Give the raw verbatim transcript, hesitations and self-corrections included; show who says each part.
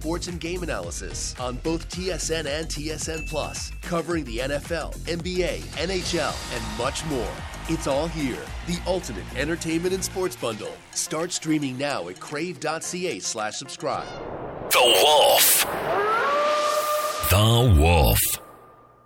Speaker 1: sports and game analysis on both T S N and T S N Plus, covering the N F L, N B A, N H L, and much more. It's all here. The ultimate entertainment and sports bundle. Start streaming now at crave.ca slash subscribe.
Speaker 2: The Wolf. The Wolf.